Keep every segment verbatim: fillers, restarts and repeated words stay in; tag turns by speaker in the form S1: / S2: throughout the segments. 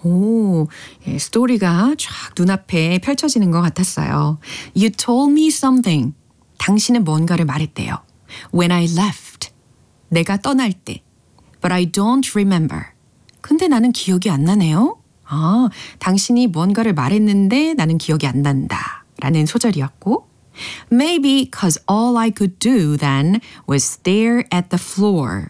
S1: 오, 예, 스토리가 쫙 눈앞에 펼쳐지는 것 같았어요. You told me something. 당신은 뭔가를 말했대요. When I left. 내가 떠날 때. But I don't remember. 근데 나는 기억이 안 나네요. 아, 당신이 뭔가를 말했는데 나는 기억이 안 난다. 라는 소절이었고 Maybe cause all I could do then was stare at the floor.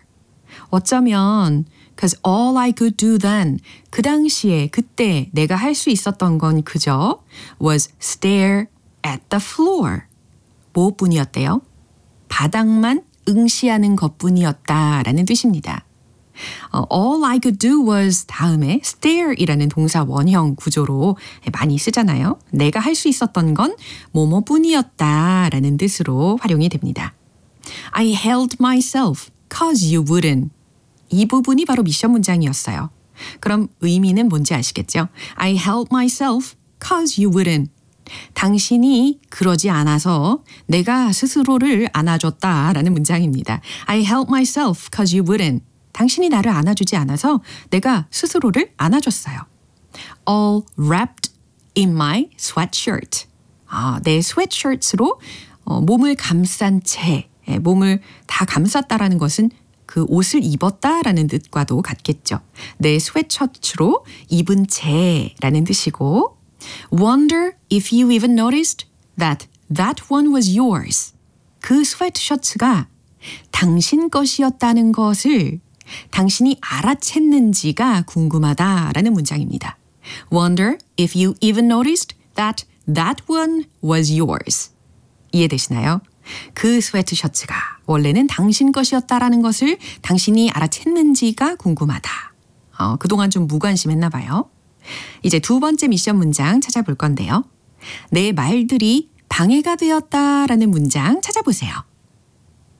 S1: 어쩌면 cause all I could do then 그 당시에 그때 내가 할 수 있었던 건 그저 was stare at the floor. 뭐뿐이었대요? 바닥만 응시하는 것뿐이었다라는 뜻입니다. 어, all I could do was 다음에 stare이라는 동사 원형 구조로 많이 쓰잖아요. 내가 할 수 있었던 건 뭐뭐뿐이었다라는 뜻으로 활용이 됩니다. I held myself cause you wouldn't. 이 부분이 바로 미션 문장이었어요. 그럼 의미는 뭔지 아시겠죠? I held myself cause you wouldn't. 당신이 그러지 않아서 내가 스스로를 안아줬다라는 문장입니다. I held myself cause you wouldn't. 당신이 나를 안아주지 않아서 내가 스스로를 안아줬어요. All wrapped in my sweatshirt. 아, 내 스웨트셔츠로 어, 몸을 감싼 채, 예, 몸을 다 감쌌다라는 것은 그 옷을 입었다라는 뜻과도 같겠죠. 내 스웨트셔츠로 입은 채라는 뜻이고 Wonder if you even noticed that that one was yours. 그 스웨트셔츠가 당신 것이었다는 것을 당신이 알아챘는지가 궁금하다라는 문장입니다. Wonder if you even noticed that that one was yours. 이해되시나요? 그 스웨트셔츠가 원래는 당신 것이었다라는 것을 당신이 알아챘는지가 궁금하다. 어, 그동안 좀 무관심했나 봐요. 이제 두 번째 미션 문장 찾아볼 건데요. 내 말들이 방해가 되었다라는 문장 찾아보세요.